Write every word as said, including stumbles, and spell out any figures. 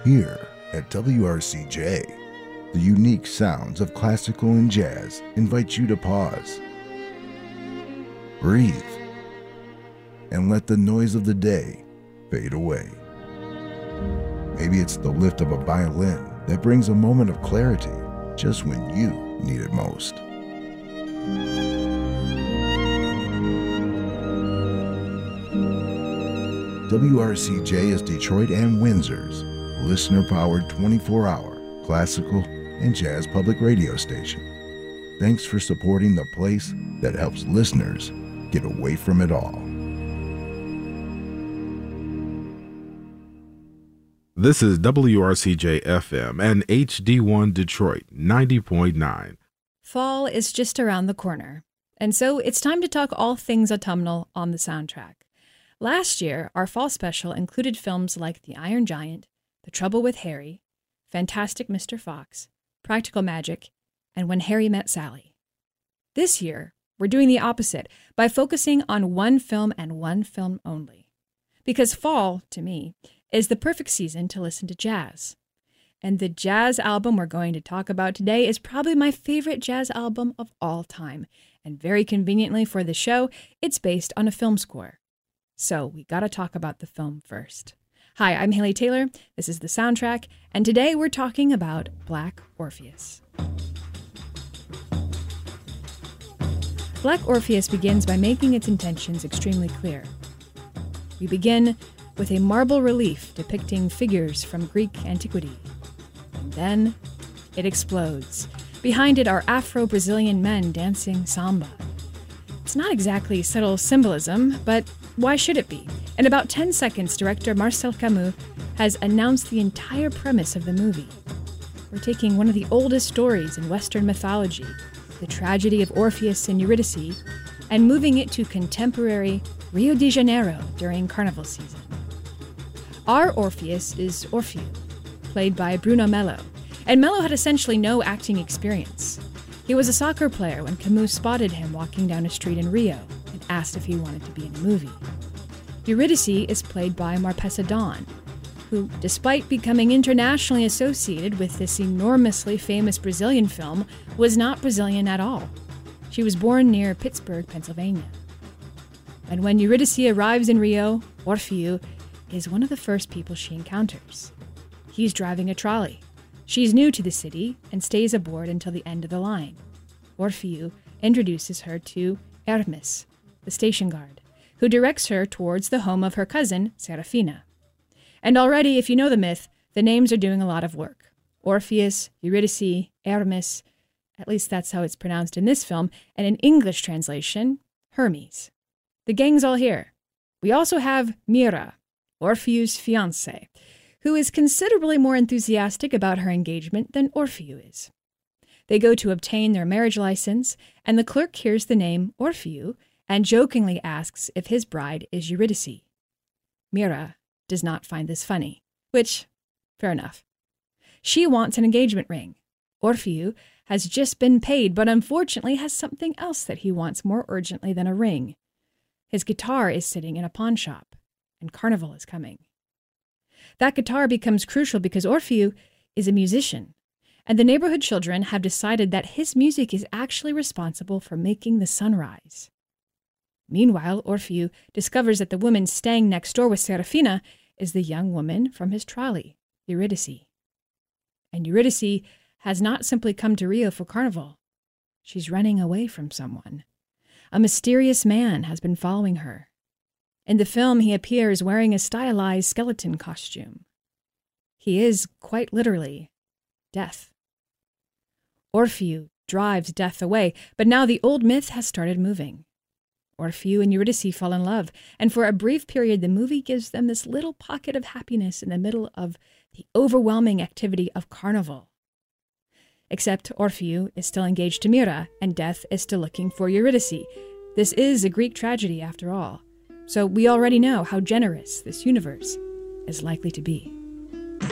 Here at W R C J, the unique sounds of classical and jazz invite you to pause, breathe, and let the noise of the day fade away. Maybe it's the lift of a violin that brings a moment of clarity just when you need it most. W R C J is Detroit and Windsor's listener-powered twenty-four hour classical and jazz public radio station. Thanks for supporting the place that helps listeners get away from it all. This is W R C J F M and H D one Detroit ninety point nine. Fall is just around the corner, and so it's time to talk all things autumnal on the soundtrack. Last year, our fall special included films like The Iron Giant, The Trouble with Harry, Fantastic Mister Fox, Practical Magic, and When Harry Met Sally. This year, we're doing the opposite by focusing on one film and one film only. Because fall, to me, is the perfect season to listen to jazz. And the jazz album we're going to talk about today is probably my favorite jazz album of all time. And very conveniently for the show, it's based on a film score. So we gotta talk about the film first. Hi, I'm Haley Taylor, this is The Soundtrack, and today we're talking about Black Orpheus. Black Orpheus begins by making its intentions extremely clear. We begin with a marble relief depicting figures from Greek antiquity. And then it explodes. Behind it are Afro-Brazilian men dancing samba. It's not exactly subtle symbolism, but why should it be? In about ten seconds, director Marcel Camus has announced the entire premise of the movie. We're taking one of the oldest stories in Western mythology, the tragedy of Orpheus and Eurydice, and moving it to contemporary Rio de Janeiro during carnival season. Our Orpheus is Orfeu, played by Bruno Mello, and Mello had essentially no acting experience. He was a soccer player when Camus spotted him walking down a street in Rio and asked if he wanted to be in a movie. Eurydice is played by Marpessa Dawn, who, despite becoming internationally associated with this enormously famous Brazilian film, was not Brazilian at all. She was born near Pittsburgh, Pennsylvania. And when Eurydice arrives in Rio, Orfeu is one of the first people she encounters. He's driving a trolley. She's new to the city and stays aboard until the end of the line. Orfeu introduces her to Hermes, the station guard, who directs her towards the home of her cousin, Serafina. And already, if you know the myth, the names are doing a lot of work. Orpheus, Eurydice, Hermes, at least that's how it's pronounced in this film, and in English translation, Hermes. The gang's all here. We also have Mira, Orfeu's fiancée, who is considerably more enthusiastic about her engagement than Orfeu is. They go to obtain their marriage license, and the clerk hears the name Orfeu and jokingly asks if his bride is Eurydice. Mira does not find this funny, which, fair enough. She wants an engagement ring. Orfeu has just been paid, but unfortunately has something else that he wants more urgently than a ring. His guitar is sitting in a pawn shop, and carnival is coming. That guitar becomes crucial because Orfeu is a musician, and the neighborhood children have decided that his music is actually responsible for making the sun rise. Meanwhile, Orfeu discovers that the woman staying next door with Serafina is the young woman from his trolley, Eurydice. And Eurydice has not simply come to Rio for carnival. She's running away from someone. A mysterious man has been following her. In the film, he appears wearing a stylized skeleton costume. He is, quite literally, Death. Orfeu drives Death away, but now the old myth has started moving. Orfeu and Eurydice fall in love, and for a brief period the movie gives them this little pocket of happiness in the middle of the overwhelming activity of carnival. Except Orfeu is still engaged to Mira, and Death is still looking for Eurydice. This is a Greek tragedy, after all. So we already know how generous this universe is likely to be.